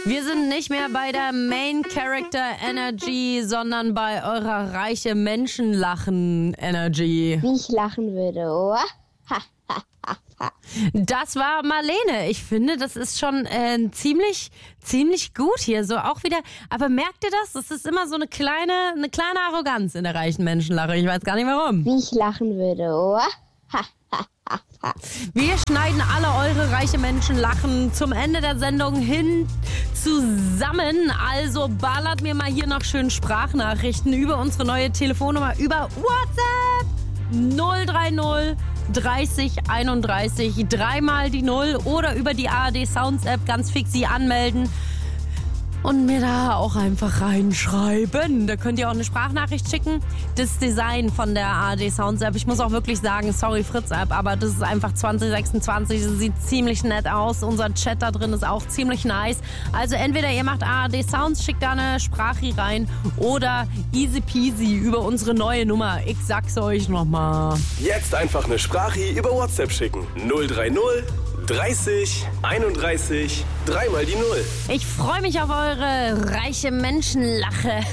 Wir sind nicht mehr bei der Main Character Energy, sondern bei eurer reiche Menschenlachen Energy. Wie ich lachen würde, oh. Das war Marlene. Ich finde, das ist schon ziemlich gut hier. So auch wieder. Aber merkt ihr das? Das ist immer so eine kleine Arroganz in der reichen Menschenlache. Ich weiß gar nicht warum. Wie ich lachen würde, oh. Wir schneiden alle eure reiche Menschenlachen zum Ende der Sendung hin zusammen. Also ballert mir mal hier noch schön Sprachnachrichten über unsere neue Telefonnummer über WhatsApp 030 30 31 dreimal die 0 oder über die ARD Sounds App ganz fix sie anmelden und mir da auch einfach reinschreiben. Da könnt ihr auch eine Sprachnachricht schicken. Das Design von der ARD Sounds App, ich muss auch wirklich sagen, sorry Fritz App, aber das ist einfach 2026. Das sieht ziemlich nett aus. Unser Chat da drin ist auch ziemlich nice. Also entweder ihr macht ARD Sounds, schickt da eine Sprache rein oder easy peasy über unsere neue Nummer. Ich sag's euch nochmal. Jetzt einfach eine Sprache über WhatsApp schicken. 030 30 31 dreimal die 0. Ich freue mich auf eure reiche Menschenlache.